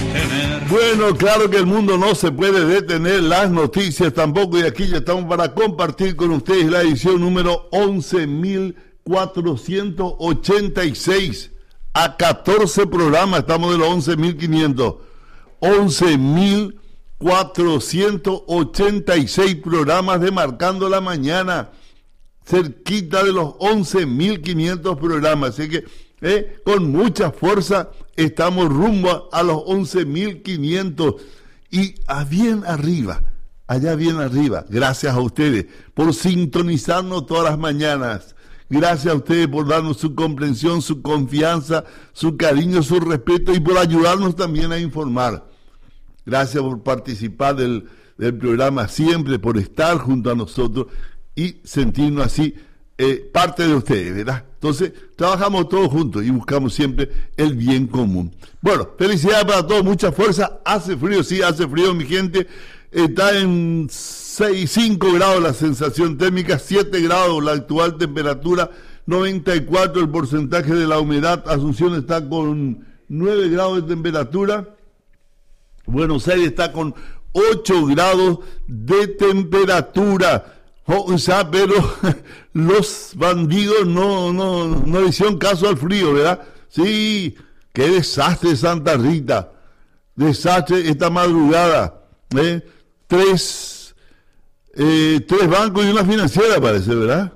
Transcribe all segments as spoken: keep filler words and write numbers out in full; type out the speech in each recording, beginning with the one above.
Bueno, claro que el mundo no se puede detener, las noticias tampoco, y aquí ya estamos para compartir con ustedes la edición número once mil cuatrocientos ochenta y seis. A catorce programas, estamos de los once mil quinientos. once mil cuatrocientos ochenta y seis programas de Marcando la Mañana, cerquita de los once mil quinientos programas, así que eh, con mucha fuerza estamos rumbo a, a los once mil quinientos y a bien arriba, allá bien arriba. Gracias a ustedes por sintonizarnos todas las mañanas. Gracias a ustedes por darnos su comprensión, su confianza, su cariño, su respeto y por ayudarnos también a informar. Gracias por participar del, del programa siempre, por estar junto a nosotros y sentirnos así eh, parte de ustedes, ¿verdad? Entonces, trabajamos todos juntos y buscamos siempre el bien común. Bueno, felicidades para todos, mucha fuerza. Hace frío, sí, hace frío, mi gente. Está en seis, cinco grados la sensación térmica, siete grados la actual temperatura, noventa y cuatro el porcentaje de la humedad. Asunción está con nueve grados de temperatura. Buenos Aires está con ocho grados de temperatura. O sea, pero los bandidos no, no, no le hicieron caso al frío, ¿verdad? Sí, qué desastre Santa Rita. Desastre esta madrugada. ¿eh? Tres, eh, tres bancos y una financiera, parece, ¿verdad?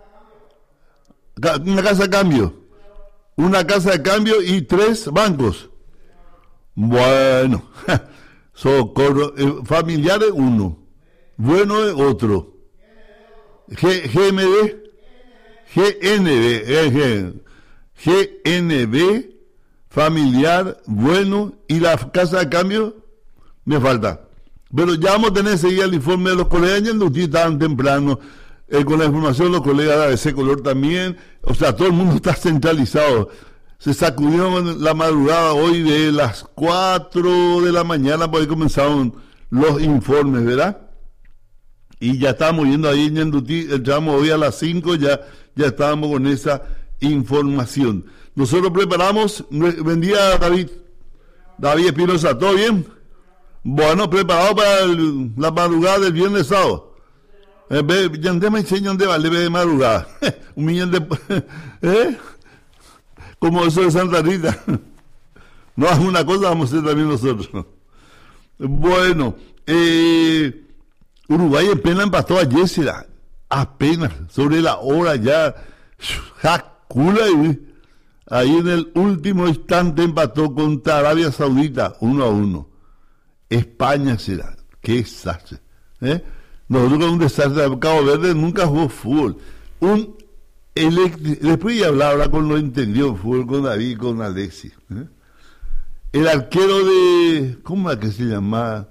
Una casa de cambio. Una casa de cambio y tres bancos. Bueno, socorro. Eh, familiares, uno. Bueno, es otro. G, GMB, GNB, eh, GNB, familiar, bueno, y la casa de cambio, me falta. Pero ya vamos a tener enseguida el informe de los colegas, ya no tan temprano, eh, con la información de los colegas de A B C Color también, o sea, todo el mundo está centralizado. Se sacudieron la madrugada hoy de las cuatro de la mañana, por ahí comenzaron los informes, ¿verdad? Y ya estábamos yendo ahí en Ñandutí, entramos hoy a las cinco, ya, ya estábamos con esa información. Nosotros preparamos, buen día David, David Espinosa, ¿todo bien? Bueno, preparado para el, la madrugada del viernes sábado. Eh, ya me enseñan de vale de madrugada, un millón de... ¿eh? Como eso de Santa Rita. No hagas una cosa, vamos a hacer también nosotros. Bueno, eh... Uruguay apenas empató ayer, será apenas, sobre la hora ya, jacula, ahí en el último instante empató contra Arabia Saudita, uno a uno. España será, qué desastre. ¿eh? Nosotros con un desastre, Cabo Verde nunca jugó fútbol. Un electri... Después ya hablaba con lo entendió fútbol, con David, con Alexis. ¿eh? El arquero de, ¿cómo es que se llamaba?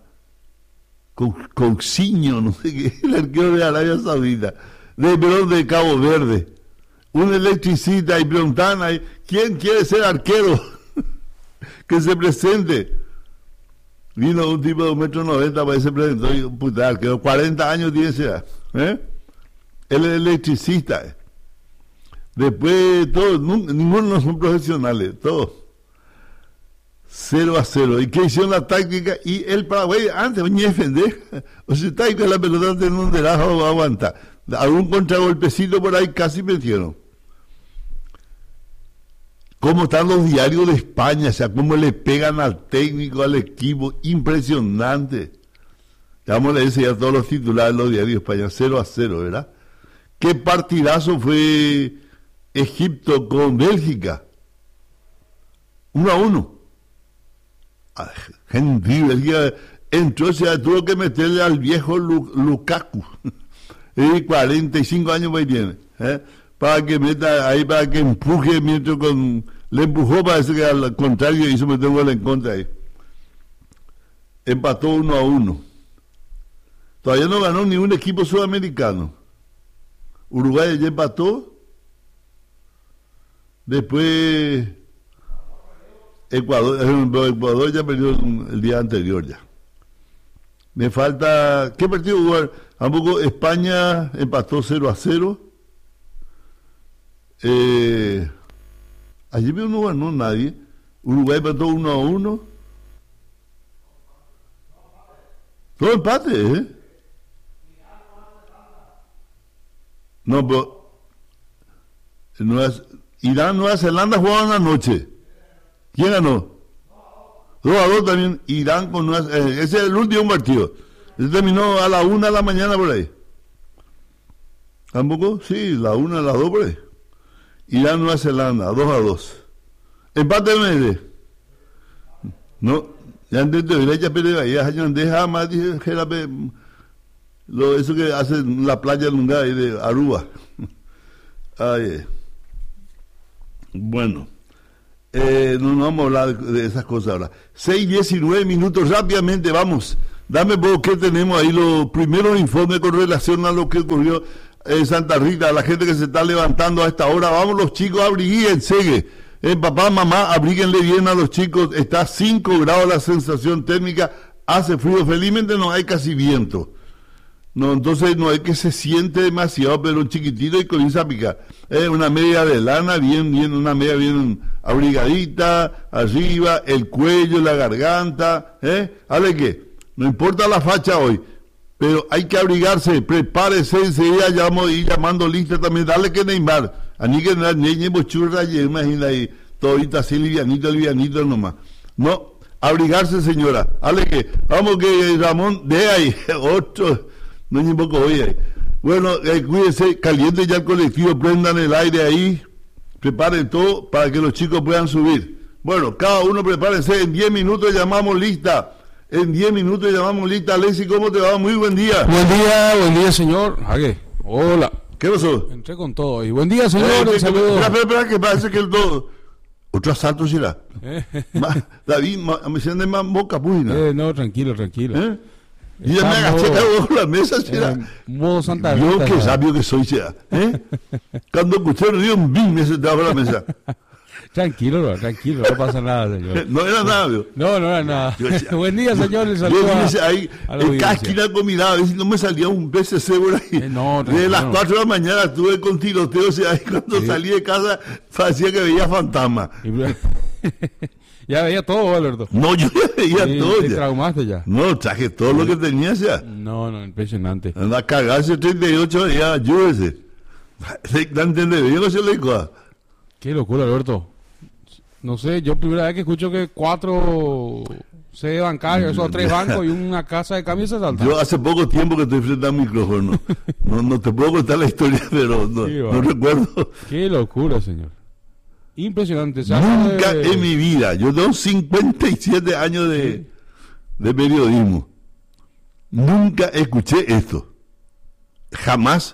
Coxiño, no sé qué, el arquero de Arabia Saudita, de, perdón, de Cabo Verde, un electricista, y preguntaban ahí, ¿quién quiere ser arquero? Que se presente. Vino un tipo de un metro noventa para que se presentó, y puta, arquero, cuarenta años tiene ese edad, ¿eh? Él es electricista. Después, todos, ninguno no son profesionales, todos. cero a cero. ¿Y qué hicieron la táctica? Y el Paraguay, antes venía a defender. O sea, táctica la pelota de un derajo va a aguantar. Algún contragolpecito por ahí casi metieron. ¿Cómo están los diarios de España? O sea, cómo le pegan al técnico, al equipo. Impresionante. Vamos a decir ya todos los titulares de los diarios de España. cero a cero, ¿verdad? ¿Qué partidazo fue Egipto con Bélgica? uno a uno. Gente, entró, se tuvo que meterle al viejo Lukaku, y cuarenta y cinco años ahí tiene, ¿eh? para que meta ahí, para que empuje, mientras con, le empujó, parece que al contrario hizo meter un gol en contra ahí. Empató uno a uno. Todavía no ganó ningún equipo sudamericano. Uruguay ya empató, después Ecuador, Ecuador ya perdió el día anterior ya. Me falta, ¿qué partido jugar? Tampoco España empató cero a cero. Eh, allí no ganó nadie. Uruguay empató uno a uno. Todo empate, ¿eh? No, pero Nueva, Irán, Nueva Zelanda jugaron anoche. ¿Quién ganó? dos a dos también. Irán con Nueva eh, ese es el último partido. Ese terminó a la una de la mañana por ahí. ¿Tampoco? Sí, la una, a las dos por ahí. Irán, Nueva Zelanda, dos a dos. Empate M L. No, ya antes de derecha, pero ya hayan dejado más, dije, lo eso que hacen la playa lunga ahí de Aruba. Ay, bueno, eh, no, no vamos a hablar de esas cosas ahora. seis diecinueve minutos, rápidamente, vamos. Dame por qué tenemos ahí los primeros informes con relación a lo que ocurrió en Santa Rita, a la gente que se está levantando a esta hora. Vamos los chicos, abriguíense. Eh, papá, mamá, abríguenle bien a los chicos. Está cinco grados la sensación térmica, hace frío, felizmente no hay casi viento. No, entonces no es que se siente demasiado, pero chiquitito y comienza a picar. Eh, una media de lana, bien, bien, una media bien abrigadita, arriba, el cuello, la garganta, ¿eh? ¿Hable qué? No importa la facha hoy, pero hay que abrigarse, prepárese, enseguida ya vamos a ir llamando lista también, dale que Neymar. Ani que no niñe bochurra y imagina ahí, todita así livianito, livianito nomás. No, abrigarse señora, hable que, vamos que Ramón, de ahí, otro, no ni poco hoy ahí. Bueno, eh, cuídense, caliente ya el colectivo, prendan el aire ahí, preparen todo para que los chicos puedan subir. Bueno, cada uno prepárense, en diez minutos llamamos lista, en diez minutos llamamos lista. Alexis, ¿cómo te va? Muy buen día. Buen día, buen día señor. Jaque, hola. ¿Qué pasó? Entré con todo. Y buen día, señor. Eh, un saludo. Espera, espera, espera, que parece que el todo. Otro asalto será. Eh. Ma, David, me siente más boca pujina. Eh, no, tranquilo, tranquilo. ¿Eh? Y ya me agaché con la mesa, será. Eh, modo Santa Yo Rita, que ya. sabio que soy, será. ¿Eh? Cuando escuché el río, un bim, me sentaba la mesa. Tranquilo, no, tranquilo, no pasa nada, señor. No era nada, vio. No, no era nada. Yo decía, Buen día, señor. Le Yo saludo a, vine ahí, a la en cada audiencia. esquina comida, a ver si no me salía un P C C por ahí. Eh, no, Desde las tranquilo. cuatro de la mañana estuve con tiroteos y ahí cuando Sí. salí de casa parecía que veía fantasma. Y- ya veía todo, Alberto. No, yo ya veía Sí, todo te ya. traumaste ya. No, traje todo lo que tenía ya. No, no, impresionante. Anda a cagarse treinta y ocho días, ayúdese. ¿No entiende bien o se le dijo? Qué locura, Alberto. No sé, yo primera vez que escucho que cuatro sedes bancarias, esos tres bancos y una casa de cambio se saltan. Yo hace poco tiempo que estoy frente al micrófono. No, no te puedo contar la historia, pero no, Sí, no va. recuerdo. Qué locura, señor. Impresionante. Se habla Nunca de- en mi vida, yo tengo cincuenta y siete años de, de periodismo, nunca escuché esto. Jamás.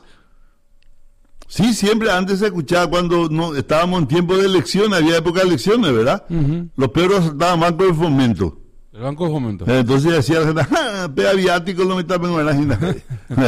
Sí, siempre antes se escuchaba cuando no estábamos en tiempo de elecciones, había época de elecciones, ¿verdad? Ujú. Los perros estaban más con el fomento. El Banco de Fomento. Entonces decía la gente, ¡ah! Pea viático, no me tapen con la gente.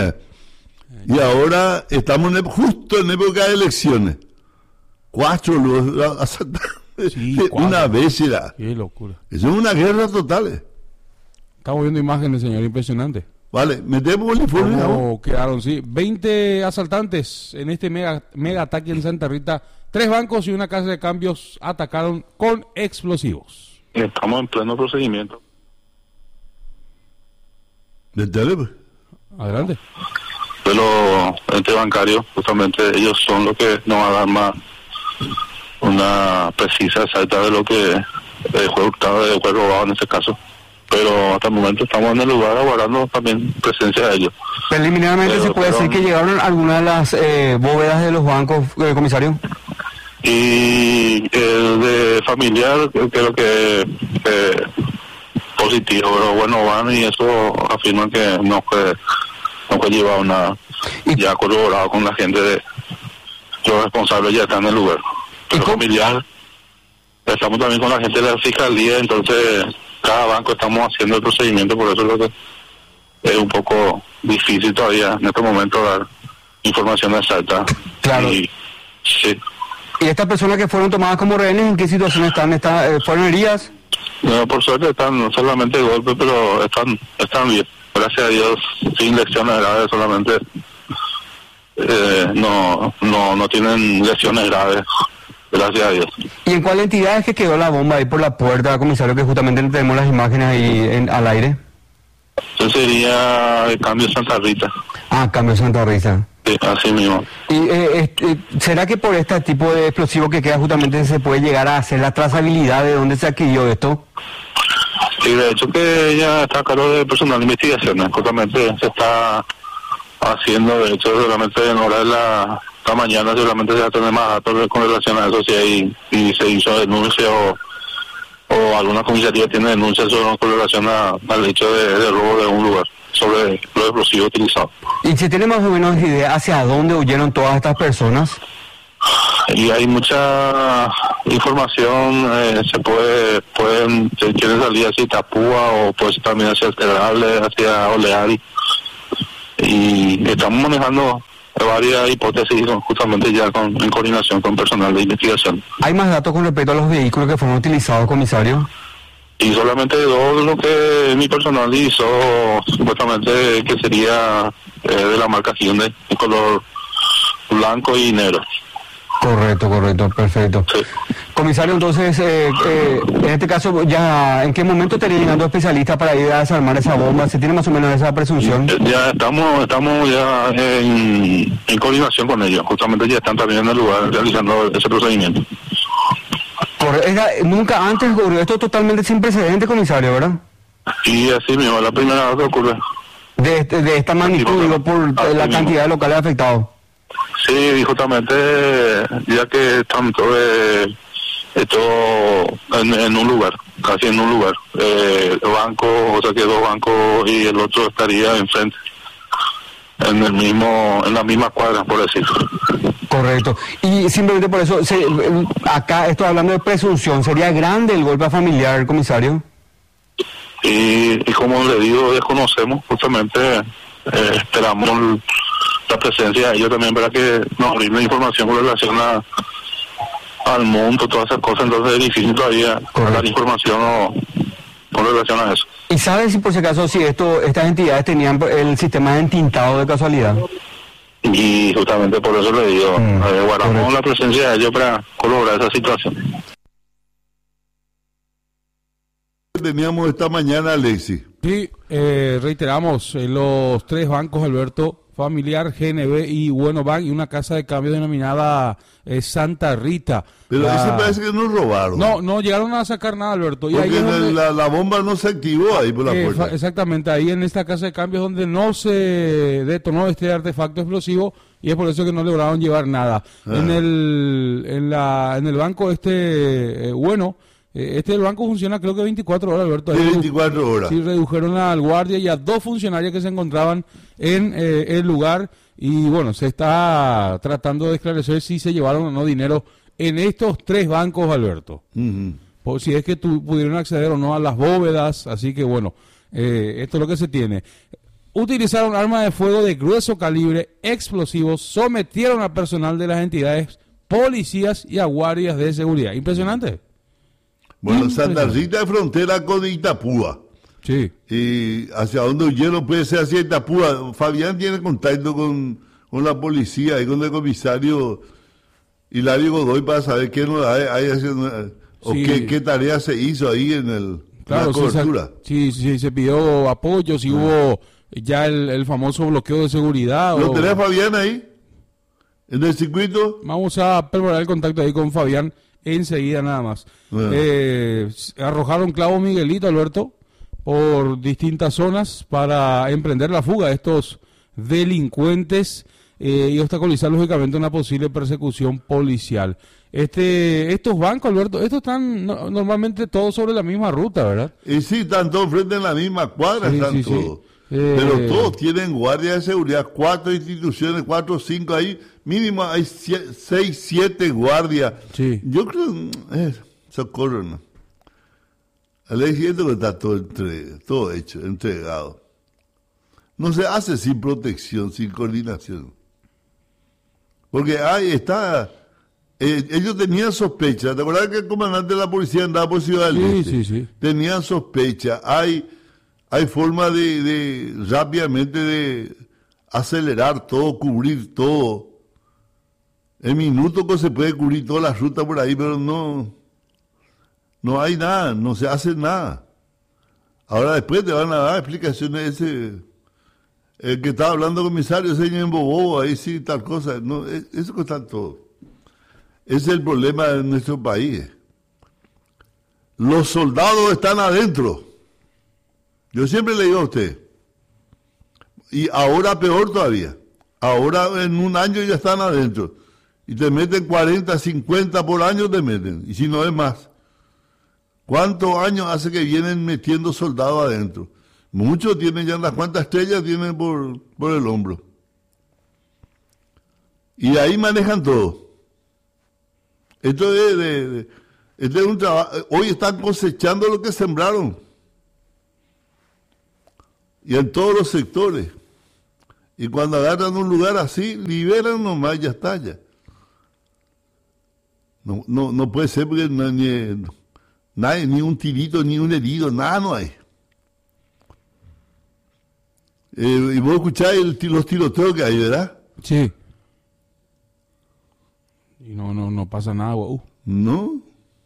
Y ahora estamos en, justo en época de elecciones. Cuatro, luego, Sí, una cuatro. vez era. Qué locura. Eso es una guerra total. eh. Estamos viendo imágenes, señor, impresionante. Vale, metemos el informe. ¿no? ¿Cómo quedaron? Sí, veinte asaltantes en este mega, mega ataque en Santa Rita. Tres bancos y una casa de cambios atacaron con explosivos. Estamos en pleno procedimiento. Metele, pues. Adelante. De los entes bancarios, justamente ellos son los que nos van a dar más una precisa exacta de lo que eh, fue hurtado, eh, fue robado en este caso. Pero hasta el momento estamos en el lugar aguardando también presencia de ellos. Preliminarmente Pero- se puede pero- decir que llegaron algunas de las eh, bóvedas de los bancos, eh, comisario. Y el de familiar eh, creo que eh, positivo, pero bueno, van y eso afirman que no fue, no fue llevado nada. Y- Ya corroborado con la gente de los responsables ya están en el lugar. Pero cómo- familiar, estamos también con la gente de la fiscalía, entonces cada banco estamos haciendo el procedimiento, por eso es lo que es un poco difícil todavía en este momento dar información exacta. Claro. Y, sí. ¿Y estas personas que fueron tomadas como rehenes, en qué situación están? ¿Está, eh, ¿Fueron heridas? No, por suerte están no solamente golpes, pero están están bien. Gracias a Dios, sin lesiones graves, solamente eh, no, no no tienen lesiones graves. Gracias a Dios. ¿Y en cuál entidad es que quedó la bomba ahí por la puerta, comisario, que justamente tenemos las imágenes ahí en- al aire? Sí, Eso sería el cambio Santa Rita. Ah, cambio Santa Rita. Sí, así mismo. ¿Y eh, este, será que por este tipo de explosivo que queda justamente se puede llegar a hacer la trazabilidad de dónde se adquirió esto? Sí, de hecho que ella está a cargo de personal de investigaciones. Justamente se está haciendo, de hecho, seguramente en hora de la, la mañana seguramente se va a tener más datos con relación a eso, si hay, si se hizo denuncia o, o alguna comisaría tiene denuncia sobre, con relación a, al hecho de, de robo de un lugar, sobre los explosivos utilizados. ¿Y se tiene más o menos idea hacia dónde huyeron todas estas personas? Y hay mucha información, eh, se puede, pueden, se quieren salir hacia Itapúa o pues también hacia Tedrable, hacia Oleari. Y estamos manejando varias hipótesis justamente ya con, en coordinación con personal de investigación. ¿Hay más datos con respecto a los vehículos que fueron utilizados, comisario? Y solamente dos de lo que mi personal hizo, supuestamente que sería eh, de la marca Hyundai, de color blanco y negro. Correcto, correcto, perfecto. Sí. Comisario, entonces, eh, eh, en este caso, ya ¿en qué momento estaría llegando especialistas para ir a desarmar esa bomba? ¿Se tiene más o menos esa presunción? Eh, Ya estamos estamos ya en, en coordinación con ellos, justamente ya están también en el lugar realizando ese procedimiento. Corre- era- nunca antes ocurrió esto totalmente sin precedentes, comisario, ¿verdad? Y así mismo, la primera vez que ocurre. De, este- de esta magnitud, digo, por Así la mismo. cantidad de locales afectados. Sí, y justamente ya que están todo, eh, eh, todo en, en un lugar, casi en un lugar. Eh, el banco, o sea que dos bancos y el otro estaría enfrente, en el mismo, en la misma cuadra, por decirlo. Correcto. Y simplemente por eso, se- acá estoy hablando de presunción. ¿Sería grande el golpe familiar, comisario? Y, y como le digo, desconocemos, justamente eh, esperamos el- la presencia de ellos también para que nos brinden información con relación a al mundo, todas esas cosas, entonces es difícil todavía Correcto. dar información o, con relación a eso. ¿Y sabes si por si acaso si esto estas entidades tenían el sistema de entintado de casualidad? Y justamente por eso le digo, Mm, eh, guardamos correcto. la presencia de ellos para colaborar esa situación. Teníamos esta mañana, Alexis. Sí, eh, reiteramos, eh, los tres bancos, Alberto, Familiar, G N B y Bueno Bank, y una casa de cambio denominada eh, Santa Rita. Pero La- ese parece que nos robaron. No, no llegaron a sacar nada, Alberto. Y ahí Porque es donde- la, la bomba no se activó ahí por la Eh, puerta. fa- exactamente, ahí en esta casa de cambios donde no se detonó este artefacto explosivo y es por eso que no lograron llevar nada. Ah. En el en la en el banco este, eh, bueno, eh, este el banco funciona creo que veinticuatro horas, Alberto. De Ahí redu- veinticuatro horas. Sí, redujeron al guardia y a dos funcionarios que se encontraban en eh, el lugar y bueno, se está tratando de esclarecer si se llevaron o no dinero en estos tres bancos, Alberto. Ujú. Por si es que tu- pudieron acceder o no a las bóvedas, así que bueno, eh, esto es lo que se tiene. Utilizaron armas de fuego de grueso calibre, explosivos, sometieron a personal de las entidades, policías y a guardias de seguridad. Impresionante. Bueno, Santa Impresionante. Rita es frontera con Itapúa. Sí. Y hacia dónde huyeron puede ser hacia Itapúa. Fabián tiene contacto con, con la policía y con el comisario Hilario Godoy para saber qué nos hay, hay haciendo, o Sí. qué, qué tarea se hizo ahí en el Claro, la sí, sa- cobertura. sí, sí, se pidió apoyo, si hubo ya el, el famoso bloqueo de seguridad. ¿Lo o- tenés, Fabián, ahí? ¿En el circuito? Vamos a preparar el contacto ahí con Fabián enseguida nada más. Bueno. Eh, s- arrojaron clavo Miguelito, Alberto, por distintas zonas para emprender la fuga de estos delincuentes eh, y obstaculizar lógicamente una posible persecución policial. Este, estos bancos, Alberto, estos están no- normalmente todos sobre la misma ruta, ¿verdad? Y sí, están todos frente en la misma cuadra, Sí, están sí, sí. todos. Eh, Pero todos tienen guardia de seguridad, cuatro instituciones, cuatro o cinco ahí, mínimo hay sie- seis, siete guardias. Sí. Yo creo que eh, socorro, ¿no? El ejército que está todo, entre, todo hecho, entregado. No se hace sin protección, sin coordinación. Porque ahí está, eh, ellos tenían sospecha. ¿Te acuerdas que el comandante de la policía andaba por Ciudad del Sí, Este? sí, sí. Tenían sospecha. Hay, hay forma de, de rápidamente de acelerar todo, cubrir todo. En minutos que se puede cubrir toda la ruta por ahí, pero no, no hay nada, no se hace nada. Ahora después te van a dar explicaciones ese, el que estaba hablando comisario, ese en bobo, ahí sí, tal cosa. No, eso que está todo. Ese es el problema de nuestro país. Los soldados están adentro. Yo siempre le digo a usted. Y ahora peor todavía. Ahora en un año ya están adentro. Y te meten cuarenta, cincuenta por año te meten. Y si no es más. ¿Cuántos años hace que vienen metiendo soldados adentro? Muchos tienen ya unas cuantas estrellas tienen por, por el hombro. Y ahí manejan todo. Esto es, de, de, esto es un trabajo. Hoy están cosechando lo que sembraron. Y en todos los sectores. Y cuando agarran un lugar así, liberan nomás y ya está ya. No, no, no puede ser porque no, ni, nadie, ni un tirito, ni un herido, nada no hay. Eh, y vos escucháis el, los tiroteos que hay, ¿verdad? Sí. Y no, no, no pasa nada, guau. No.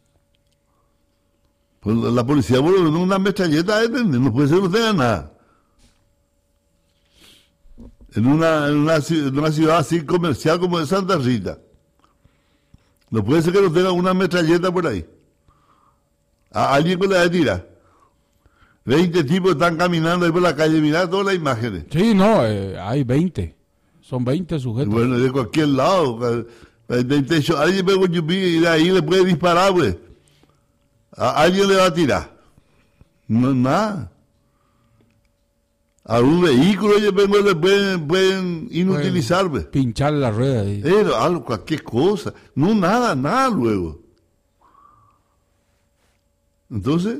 Pues la, la policía, bueno, no una metralleta, no puede ser que no tenga nada. En una, en, una, en una ciudad así comercial como de Santa Rita. No puede ser que no tenga una metralleta por ahí. A alguien que le da tira. veinte tipos están caminando ahí por la calle, mirá todas las imágenes. Sí, no, eh, hay veinte. Son veinte sujetos. Bueno, de cualquier lado. Alguien ve un yupi y de ahí le puede disparar, pues. A alguien le va a tirar. No, nada. A un vehículo ellos le pueden, pueden inutilizar, pues. Pinchar la rueda ahí. Pero algo, cualquier cosa. No, nada, nada luego. Entonces,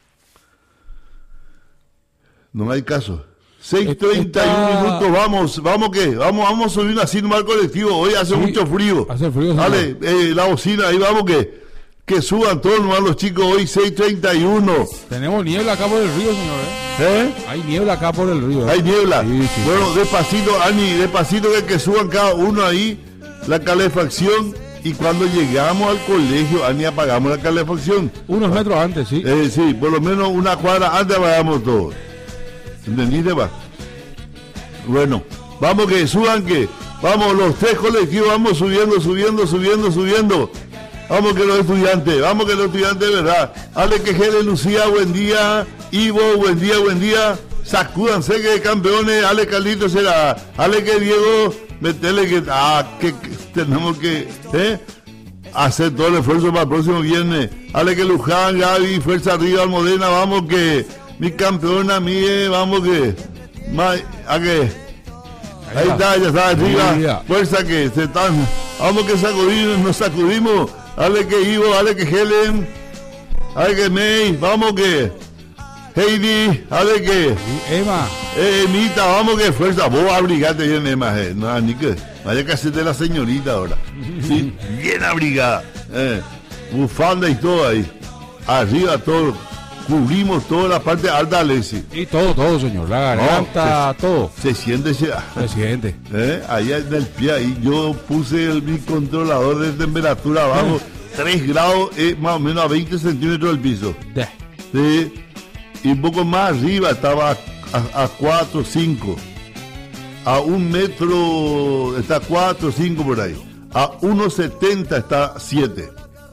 no hay caso. seis treinta y uno minutos, vamos, vamos qué, vamos, vamos a subir una cinema al colectivo, hoy hace sí, mucho frío. Hace frío. Dale, eh, la bocina, ahí vamos que, que suban todos nomás los chicos hoy, seis treinta y uno. Tenemos niebla acá por el río, señor, ¿eh? ¿Eh? Hay niebla acá por el río. ¿eh? Hay niebla. Sí, sí, bueno, sí. despacito, Ani, despacito que, que suban cada uno ahí la calefacción. Y cuando llegamos al colegio, Ani, apagamos la calefacción. Unos metros antes, sí. Eh, sí, por lo menos una cuadra antes apagamos todo. ¿Entendiste, va? Bueno, vamos que suban que, vamos los tres colectivos, vamos subiendo, subiendo, subiendo, subiendo. Vamos que los estudiantes, vamos que los estudiantes, ¿verdad? Ale que Gele, Lucía, buen día. Ivo, buen día, buen día. Sacúdanse que campeones, Ale Carlitos será. Ale que Diego, metele que, ah, que, que tenemos que, ¿eh? Hacer todo el esfuerzo para el próximo viernes. Ale que Luján, Gaby, fuerza arriba, Almodena, vamos que, mi campeona, mía, vamos que, ma, a que, ahí está, ya está arriba, fuerza que se están, vamos que sacudimos, nos sacudimos. Ale que Ivo, ale que Helen, ale que May, vamos que Heidi, ale que Emma, eh, Emita, vamos que fuerza, vos abrigate bien, Emma, eh. No, ni que vaya que hacerte la señorita ahora, sí, bien abrigada, eh. Bufanda y todo ahí, arriba todo, cubrimos toda la parte alta, Alexi. Y todo, todo, señor, la garganta, no, se, todo. Se siente, se, se siente. Eh, allá en el pie, ahí yo puse el, mi controlador de temperatura abajo, tres grados, eh, más o menos a veinte centímetros del piso. De. Sí, y un poco más arriba estaba a, a cuatro, cinco. A un metro está cuatro, cinco por ahí. A uno setenta está siete.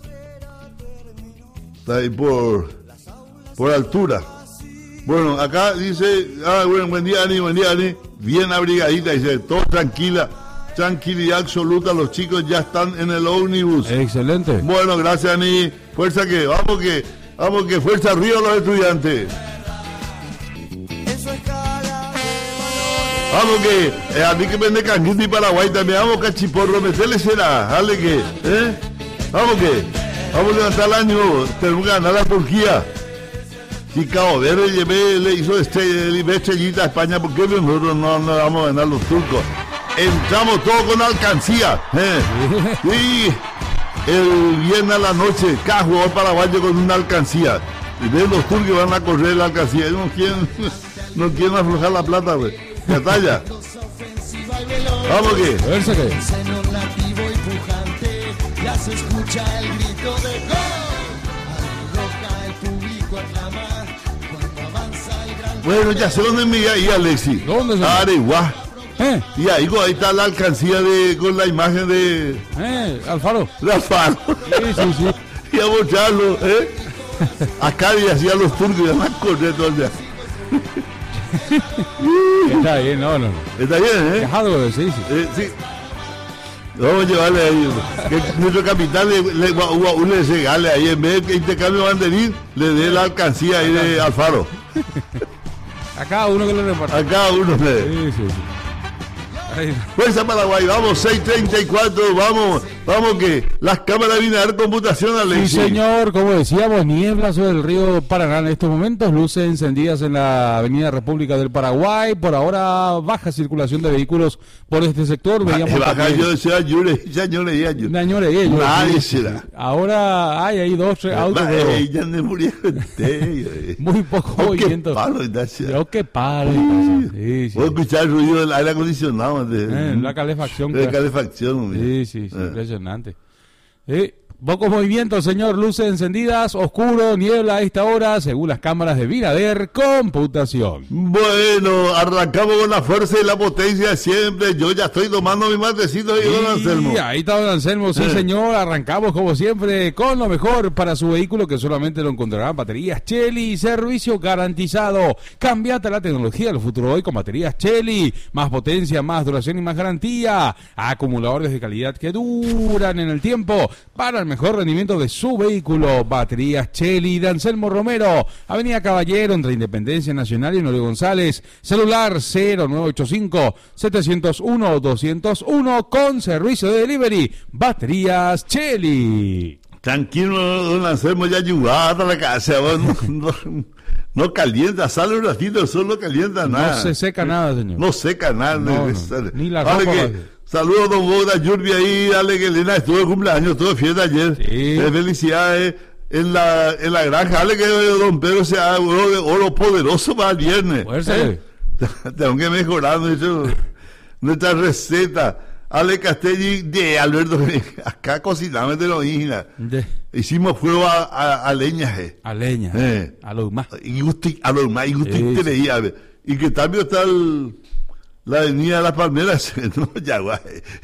Está ahí por, por altura. Bueno, acá dice, ah, bueno, buen día, Ani, buen día, Ani. Bien abrigadita, dice, todo tranquila, tranquilidad absoluta, los chicos ya están en el ómnibus. Excelente. Bueno, gracias, Ani. Fuerza que, vamos que, vamos que, fuerza arriba los estudiantes. Vamos que, eh, a mí que vende canguito y Paraguay también, vamos cachiporro, metele será, dale que, ¿eh? Vamos que, vamos a levantar el año, tenemos que ganar a Turquía. Si Cabo Verde llevé, le hizo estrella, estrellita a España, ¿por qué nosotros no, no vamos a ganar los turcos? Entramos todos con alcancía, ¿eh? Sí, el viernes a la noche, cada jugador paraguayo con una alcancía. Y ven los turcos van a correr la alcancía, ellos no quieren, no quieren aflojar la plata, güey. Ya está ya. Vamos que. A ver, se que. Ya se escucha el grito de gol. Al roca el público aclama cuando avanza. Bueno, ya sé dónde me iba ahí, Alexi. ¿Dónde, señor? Areguá. ¿Eh? Y ahí, ahí está la alcancía de, con la imagen de, ¿Eh? Alfaro. de Alfaro. Sí, sí, sí. Y a mocharlo, ¿eh? Acá y hacía los turcos y además correr todo el día. Está bien, no, no, no. Está bien, ¿eh? Dejado, sí, sí. Eh, sí. Vamos a llevarle ahí. Que nuestro capitán le, le, le, le regale ahí, en vez de que intercambio banderín, le dé la alcancía ahí de Alfaro. A cada uno que le reparta. A cada uno le dé. Sí, sí, sí. Ahí. Fuerza Paraguay, vamos, seis treinta y cuatro, vamos, vamos que las cámaras vienen a dar computación, Alexis. Sí, señor, como decíamos, niebla sobre el río Paraná en estos momentos, luces encendidas en la avenida República del Paraguay, por ahora baja circulación de vehículos por este sector. Veíamos Baja, también- yo decía, yo le ya yo le dije, yo. Señores, ellos, Nadie sí, será. sí. Ahora hay ahí dos, tres autos, Va, pero eh, ya me murió usted. muy poco Oh, qué movimiento. palo, gracias. Pero qué palo. Sí, sí. Voy a escuchar el ruido del aire acondicionado. De, Eh, la calefacción. de que- calefacción, hombre. Sí, sí, sí, Eh. impresionante. Sí, pocos movimientos, señor, luces encendidas, oscuro, niebla a esta hora, según las cámaras de Vinader, computación. Bueno, arrancamos con la fuerza y la potencia de siempre. Yo ya estoy tomando mi matecito ahí, don Anselmo. Y ahí está don Anselmo, sí Eh. señor, arrancamos como siempre con lo mejor para su vehículo que solamente lo encontrarán baterías Cheli, servicio garantizado. Cambiate la tecnología del futuro hoy con baterías Cheli, más potencia, más duración y más garantía. Acumuladores de calidad que duran en el tiempo para el mejor rendimiento de su vehículo. Baterías Cheli de Anselmo Romero, Avenida Caballero entre Independencia Nacional y Nore González. Celular cero nueve ocho cinco, siete cero uno, dos cero uno con servicio de delivery. Baterías Cheli. Tranquilo, don Anselmo, ya llegado a la casa. vos No, no, no calienta, sale un ratito, el sol no calienta nada. No se seca nada, señor. No seca nada. No, ne- no, sale. ni la Vale ropa que- va a ser. Saludos, don Boda Yurbi ahí, dale que Elena estuvo de cumpleaños, estuvo de fiesta ayer. Sí. Eh, felicidades en la, en la granja, dale que don Pedro sea oro, de oro poderoso para el viernes. Fuerza, ¿Eh? Tengo que mejorar nuestro, nuestra receta. Ale Castelli de Alberto, acá cocinamos de la orina. De- Hicimos fuego a, a, a leña, eh. a leña, Eh. a los más. Y gusti, a lo más, y gusti Sí, te sí. leía, a ver. Y que también está el, la avenida de las Palmeras, no, ya, guay.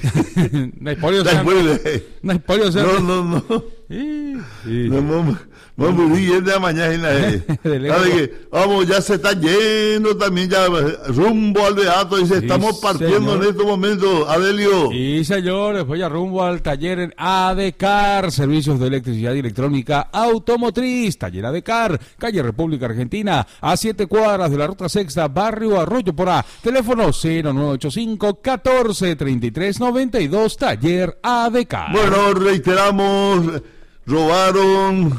No hay pollo, Ya, sean- pues, no hay pollo, sean- No, no, no. Sí, sí. No, vamos, vamos muy bien de la mañana. Eh. De lejos. ¿Sabe qué? Vamos, ya se está yendo también ya rumbo al Beato y se Sí, estamos partiendo señor. en estos momentos, Adelio. Sí, señor, después ya rumbo al taller en ADECAR, servicios de electricidad y electrónica automotriz, taller ADECAR, calle República Argentina, a siete cuadras de la ruta sexta, barrio Arroyo Porá, teléfono cero nueve ocho cinco, catorce, treinta y tres, noventa y dos, taller ADECAR. Bueno, reiteramos, robaron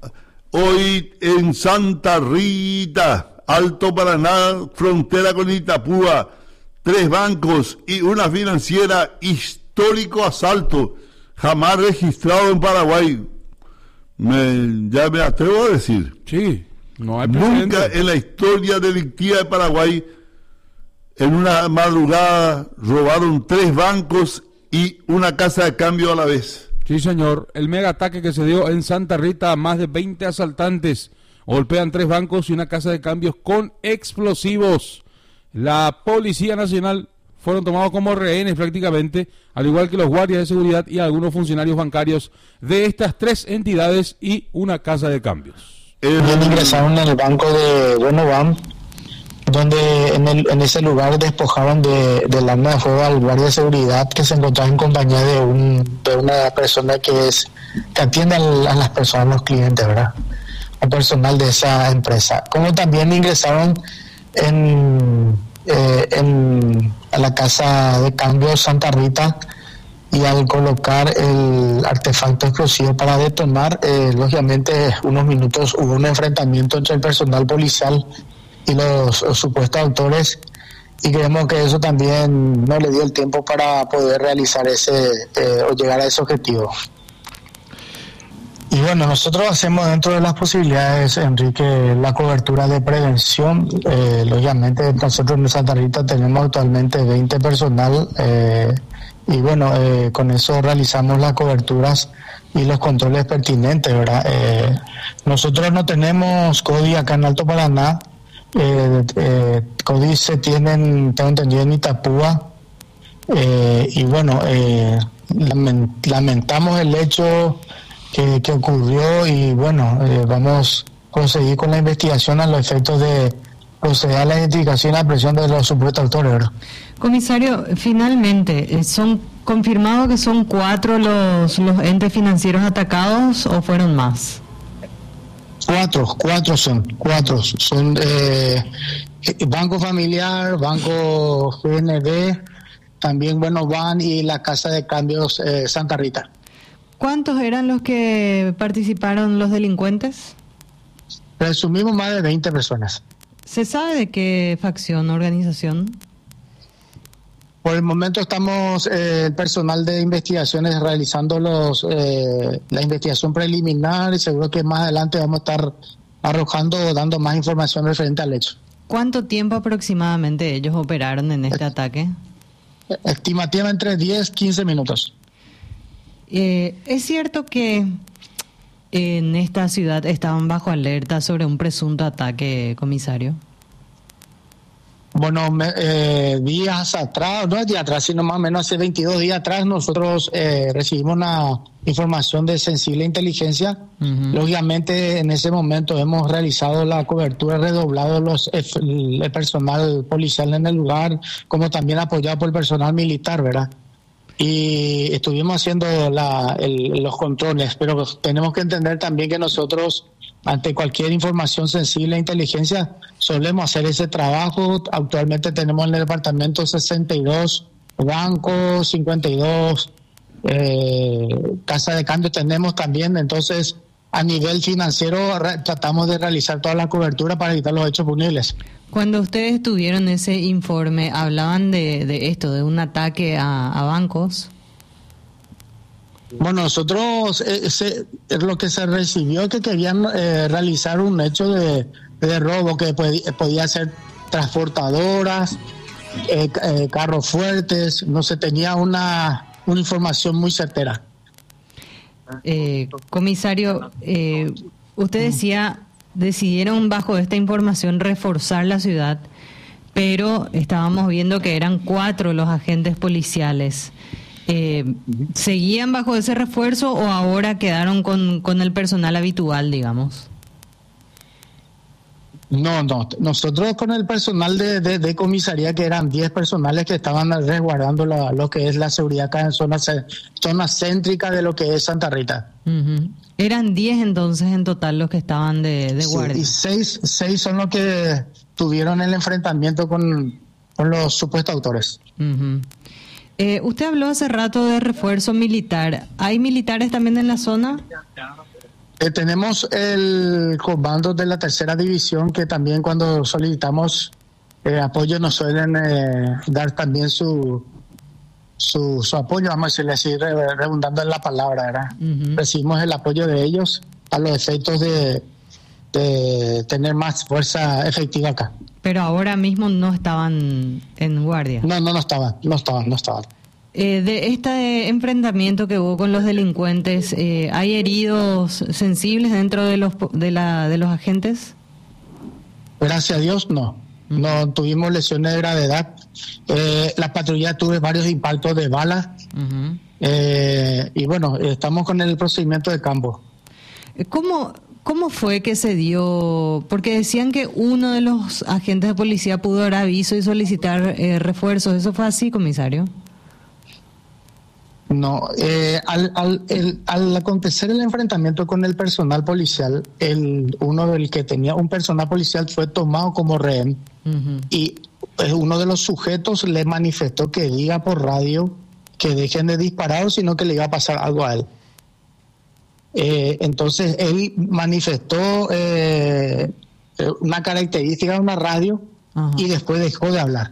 hoy en Santa Rita, Alto Paraná, frontera con Itapúa, tres bancos y una financiera, histórico asalto, jamás registrado en Paraguay. Me, ya me atrevo a decir, Sí, no hay nunca precedente. en la historia delictiva de Paraguay, en una madrugada, robaron tres bancos y una casa de cambio a la vez. Sí, señor. El mega ataque que se dio en Santa Rita, más de veinte asaltantes golpean tres bancos y una casa de cambios con explosivos. La Policía Nacional fueron tomados como rehenes prácticamente, al igual que los guardias de seguridad y algunos funcionarios bancarios de estas tres entidades y una casa de cambios. El- También ingresaron en el banco de Buenovam, donde en, el, en ese lugar despojaron de, del arma de fuego al guardia de seguridad que se encontraba en compañía de, un, de una persona que es que atiende al- a las personas, los clientes, ¿verdad? Al personal de esa empresa. Como también ingresaron en, eh, en a la casa de cambio Santa Rita, y al colocar el artefacto explosivo para detonar, eh, lógicamente unos minutos hubo un enfrentamiento entre el personal policial y los, los supuestos autores, y creemos que eso también no le dio el tiempo para poder realizar ese eh, o llegar a ese objetivo. Y bueno, nosotros hacemos dentro de las posibilidades, Enrique, la cobertura de prevención. Eh, lógicamente nosotros en Santa Rita tenemos actualmente veinte personal, eh, y bueno, eh, con eso realizamos las coberturas y los controles pertinentes, ¿verdad? Eh, nosotros no tenemos C O D I acá en Alto Paraná, eh, eh, códice tienen, tengo entendido, en Itapúa, eh, y bueno, eh, lament, lamentamos el hecho que, que ocurrió y bueno, eh, vamos a proseguir con la investigación a los efectos de proceder a la identificación y la presión de los supuestos autores, ¿verdad? Comisario, finalmente, ¿son confirmados que son cuatro los, los entes financieros atacados o fueron más? Cuatro, cuatro son, cuatro. Son eh, Banco Familiar, Banco G N B, también Bueno Van y la Casa de Cambios eh, Santa Rita. ¿Cuántos eran los que participaron los delincuentes? Presumimos más de veinte personas. ¿Se sabe de qué facción o organización? Por el momento estamos, eh, el personal de investigaciones realizando los eh, la investigación preliminar y seguro que más adelante vamos a estar arrojando o dando más información referente al hecho. ¿Cuánto tiempo aproximadamente ellos operaron en este ataque? Estimativa entre diez, quince minutos. Eh, ¿Es cierto que en esta ciudad estaban bajo alerta sobre un presunto ataque, comisario? Bueno, me, eh, días atrás, no es días atrás, sino más o menos hace veintidós días atrás, nosotros eh, recibimos una información de sensible inteligencia. Uh-huh. Lógicamente, en ese momento hemos realizado la cobertura, redoblado los el, el personal policial en el lugar, como también apoyado por el personal militar, ¿verdad? Y estuvimos haciendo la, el, los controles, pero tenemos que entender también que nosotros, ante cualquier información sensible e inteligencia, solemos hacer ese trabajo. Actualmente tenemos en el departamento sesenta y dos bancos, cincuenta y dos eh, casas de cambio tenemos también. Entonces, a nivel financiero, re- tratamos de realizar toda la cobertura para evitar los hechos punibles. Cuando ustedes tuvieron ese informe, ¿hablaban de, de esto, de un ataque a, a bancos? Bueno, nosotros, ese, lo que se recibió es que querían eh, realizar un hecho de, de robo, que podía, podía ser transportadoras, eh, eh, carros fuertes, no se tenía una, una información muy certera. Eh, comisario, eh, usted decía, decidieron bajo esta información reforzar la ciudad, pero estábamos viendo que eran cuatro los agentes policiales. Eh, ¿Seguían bajo ese refuerzo o ahora quedaron con, con el personal habitual, digamos? No, no. Nosotros con el personal de, de, de comisaría, que eran diez personales que estaban resguardando la, lo que es la seguridad acá en zona, zona céntrica de lo que es Santa Rita. Uh-huh. Eran diez entonces en total los que estaban de, de sí, guardia. Y seis, seis son los que tuvieron el enfrentamiento con, con los supuestos autores. Uh-huh. Eh, usted habló hace rato de refuerzo militar. ¿Hay militares también en la zona? Eh, tenemos el comando de la tercera división, que también cuando solicitamos eh, apoyo nos suelen eh, dar también su, su su apoyo, vamos a decirle así, re, redundando en la palabra, ¿verdad? Uh-huh. Recibimos el apoyo de ellos a los efectos de, de tener más fuerza efectiva acá. Pero ahora mismo no estaban en guardia. No, no, no estaban, no estaban, no estaban. Eh, de este enfrentamiento que hubo con los delincuentes, eh, ¿hay heridos sensibles dentro de los de la de los agentes? Gracias a Dios, no. Uh-huh. No tuvimos lesiones de gravedad. Eh, la patrulla tuvo varios impactos de balas. Uh-huh. Eh, y bueno, estamos con el procedimiento de campo. ¿Cómo, ¿Cómo fue que se dio? Porque decían que uno de los agentes de policía pudo dar aviso y solicitar eh, refuerzos. ¿Eso fue así, comisario? No, eh, al, al, el, al acontecer el enfrentamiento con el personal policial, el uno del que tenía un personal policial fue tomado como rehén. Uh-huh. Y eh, uno de los sujetos le manifestó que diga por radio que dejen de disparar, sino que le iba a pasar algo a él. Eh, entonces él manifestó eh, una característica de una radio. Uh-huh. Y después dejó de hablar.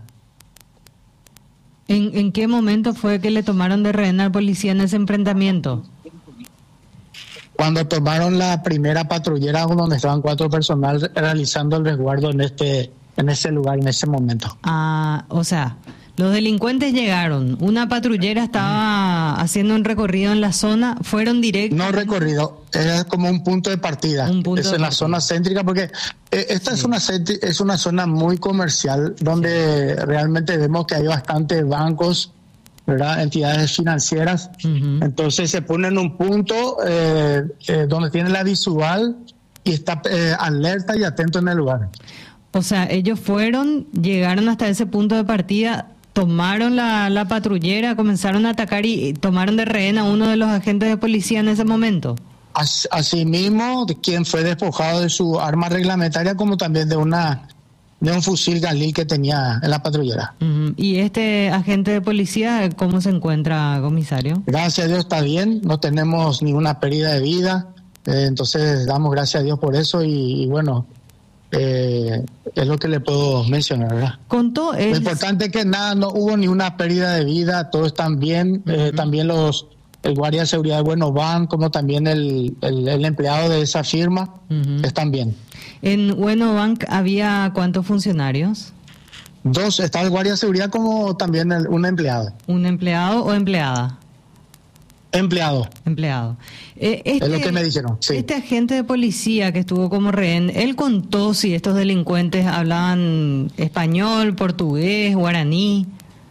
¿En, ¿En qué momento fue que le tomaron de rehén al policía en ese enfrentamiento? Cuando tomaron la primera patrullera, donde estaban cuatro personal realizando el resguardo en este en ese lugar, en ese momento. Ah, o sea, Los delincuentes llegaron, una patrullera estaba haciendo un recorrido en la zona, fueron directos. No recorrido, era como un punto de partida. Un punto es de en la partida. zona céntrica, porque eh, esta sí. es una céntri- es una zona muy comercial, donde sí. realmente vemos que hay bastantes bancos, ¿verdad? Entidades financieras. Uh-huh. Entonces se pone en un punto eh, eh, donde tiene la visual y está eh, alerta y atento en el lugar. O sea, ellos fueron, llegaron hasta ese punto de partida, tomaron la, la patrullera, comenzaron a atacar y, y tomaron de rehén a uno de los agentes de policía en ese momento. As, asimismo, quien fue despojado de su arma reglamentaria, como también de una de un fusil Galil que tenía en la patrullera. Uh-huh. ¿Y este agente de policía cómo se encuentra, comisario? Gracias a Dios está bien, no tenemos ninguna pérdida de vida, eh, entonces damos gracias a Dios por eso y, y bueno... Eh, es lo que le puedo mencionar, ¿verdad? Contó él... Lo importante es que nada, no hubo ni una pérdida de vida, todos están bien, uh-huh. eh, también los el guardia de seguridad de Bueno Van, como también el, el, el empleado de esa firma, uh-huh. están bien. ¿En Bueno Bank había cuántos funcionarios? Dos, está el guardia de seguridad como también el, un empleado. ¿Un empleado o empleada? Empleado. Empleado. Eh, este, es lo que me dijeron, sí. Este agente de policía que estuvo como rehén, él contó si estos delincuentes hablaban español, portugués, guaraní.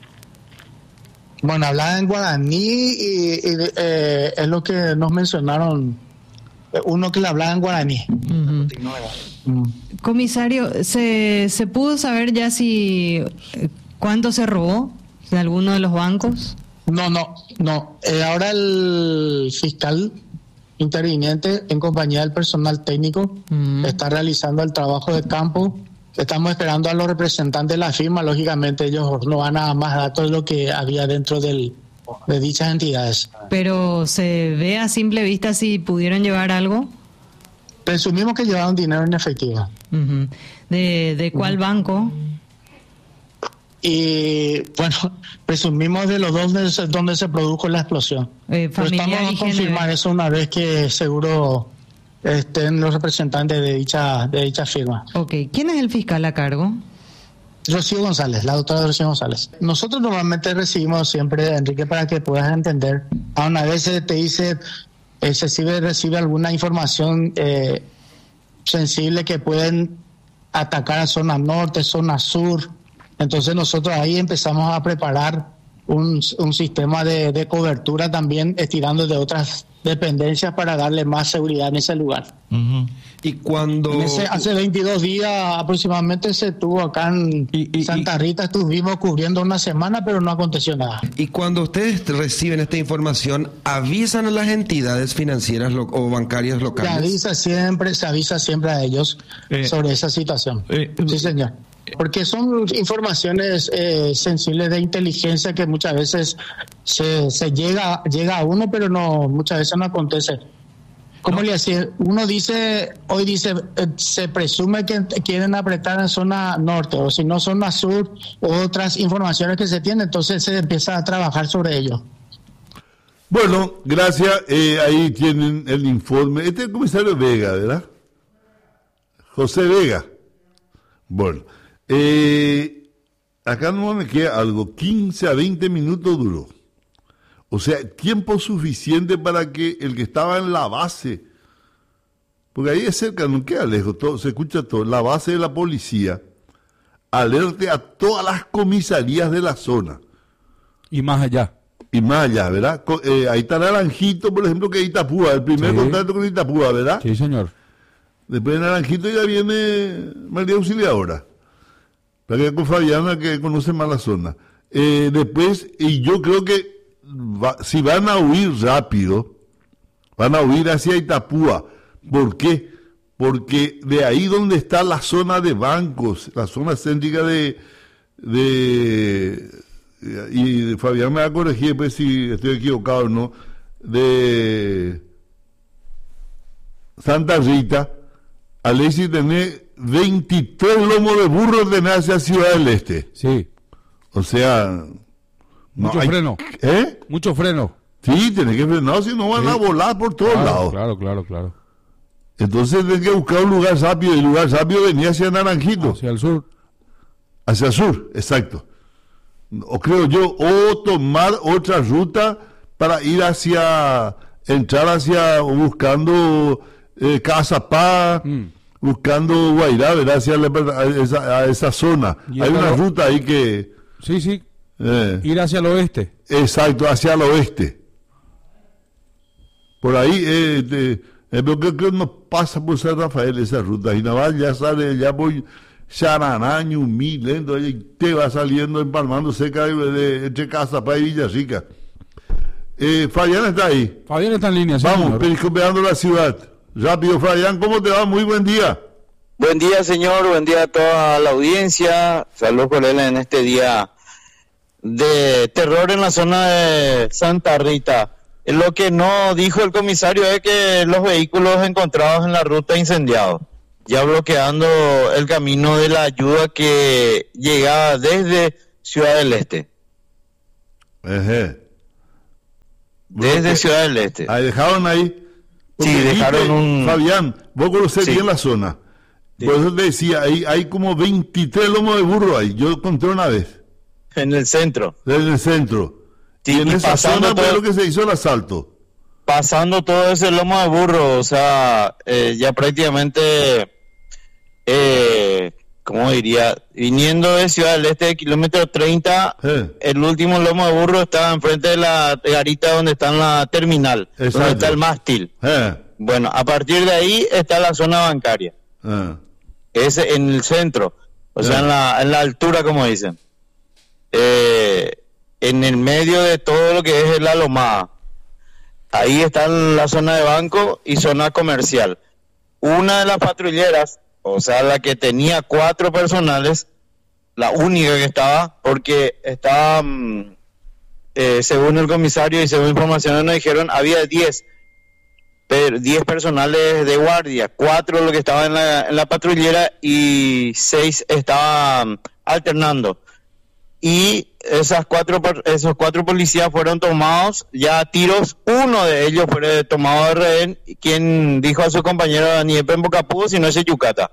Bueno, hablaban en guaraní y, y eh, es lo que nos mencionaron, uno que le hablaba en guaraní. Uh-huh. Uh. Comisario, ¿se, ¿se pudo saber ya si eh, cuánto se robó de alguno de los bancos? No, no, no. Eh, ahora el fiscal interviniente, en compañía del personal técnico, mm. está realizando el trabajo de campo. Estamos esperando a los representantes de la firma. Lógicamente, ellos no van a dar más datos de lo que había dentro del, de dichas entidades. ¿Pero se ve a simple vista si pudieron llevar algo? Presumimos que llevaron dinero en efectivo. Uh-huh. ¿De, de cuál uh-huh. banco? Y bueno, presumimos de los dos donde se, donde se produjo la explosión. Eh, Pero estamos a confirmar eso una vez que seguro estén los representantes de dicha de dicha firma. Ok, ¿quién es el fiscal a cargo? Rocío González, la doctora Rocío González. Nosotros normalmente recibimos siempre, Enrique, para que puedas entender, a una vez te dice, eh, se recibe, recibe alguna información eh, sensible que pueden atacar a zona norte, zona sur. Entonces nosotros ahí empezamos a preparar un, un sistema de, de cobertura también, estirando de otras dependencias para darle más seguridad en ese lugar. Uh-huh. Y cuando... Ese, hace veintidós días aproximadamente se estuvo acá en y, y, Santa Rita, estuvimos cubriendo una semana, pero no aconteció nada. Y cuando ustedes reciben esta información, ¿avisan a las entidades financieras lo, o bancarias locales? Se avisa siempre, se avisa siempre a ellos eh, sobre esa situación. Eh, sí, señor. Porque son informaciones eh, sensibles de inteligencia que muchas veces se, se llega llega a uno, pero no muchas veces no acontece. ¿Cómo no. le hacía? Uno dice, hoy dice, eh, se presume que quieren apretar en zona norte, o si no zona sur, otras informaciones que se tienen, entonces se empieza a trabajar sobre ello. Bueno, gracias. Eh, ahí tienen el informe. Este es el comisario Vega, ¿verdad? José Vega. Bueno. Eh, acá no me queda algo, quince a veinte minutos duró. O sea, tiempo suficiente para que el que estaba en la base, porque ahí es cerca, no queda lejos, todo, se escucha todo, la base de la policía, alerte a todas las comisarías de la zona. Y más allá. Y más allá, ¿verdad? Eh, ahí está Naranjito, por ejemplo, que es Itapúa, el primer sí. contacto con Itapúa, ¿verdad? Sí, señor. Después de Naranjito ya viene María Auxiliadora. Para que con Fabiana, que conoce más la zona. Eh, después, y yo creo que va, si van a huir rápido, van a huir hacia Itapúa. ¿Por qué? Porque de ahí donde está la zona de bancos, la zona céntrica de... de y Fabián me va a corregir pues, si estoy equivocado o no, de Santa Rita, Alexis tenés veintitrés lomos de burro de hacia Ciudad del Este. Sí. O sea... Mucho no, hay, freno. ¿Eh? Mucho freno. Sí, tenés que frenar, si no van sí. a volar por todos claro, lados. Claro, claro, claro. Entonces tenés que buscar un lugar rápido, y el lugar rápido venía hacia Naranjito. Hacia el sur. Hacia el sur, exacto. o creo yo, o tomar otra ruta para ir hacia, entrar hacia, buscando eh, Cazapá, mm. buscando Guairá, ¿verdad? Hacia la, a, esa, a esa zona. Hay una lo... ruta ahí que... Sí, sí, eh, ir hacia el oeste. Exacto, hacia el oeste. Por ahí, eh, de, eh, pero creo que no pasa por San Rafael esa ruta, y nada más ya sale, ya voy... Charaná, Ñumí, lento, y te va saliendo empalmando cerca de, de entre Cazapá y Villarrica. Eh, Fabián está ahí. Fabián está en línea, sí, vamos, señor. periscopeando la ciudad. Rápido, Fabián, ¿cómo te va? Muy buen día. Buen día, señor, buen día a toda la audiencia. Saludos por él en este día de terror en la zona de Santa Rita. Lo que no dijo el comisario es que los vehículos encontrados en la ruta incendiados, ya bloqueando el camino de la ayuda que llegaba desde Ciudad del Este. Ejé. Desde Bueno, Ciudad del Este. Ahí dejaron ahí. Sí, dejaron un... Fabián, vos conocés Sí. bien la zona. Sí. Por eso te decía, ahí hay como veintitrés lomos de burro ahí. Yo conté una vez. En el centro. Desde el centro. Sí, y en y esa pasando zona fue todo- lo que se hizo el asalto. Pasando todo ese lomo de burro, o sea, eh, ya prácticamente, eh, ¿cómo diría? Viniendo de Ciudad del Este, kilómetro treinta, Eh. el último lomo de burro está enfrente de la garita donde está en la terminal, Exacto. donde está el mástil. Eh, Bueno, a partir de ahí está la zona bancaria, eh. es en el centro, o sea, Eh. en la, en la altura, como dicen. Eh, en el medio de todo lo que es la lomada. Ahí está la zona de banco y zona comercial. Una de las patrulleras, o sea, la que tenía cuatro personales, la única que estaba, porque estaba, mm, eh, según el comisario y según informaciones nos dijeron, había diez, pero diez personales de guardia, cuatro lo que estaban en la, en la patrullera y seis estaban alternando. Y esas cuatro, per- esos cuatro policías fueron tomados ya a tiros. Uno de ellos fue tomado de rehén, quien dijo a su compañero ni en Bocapudo, sino ese Yucata.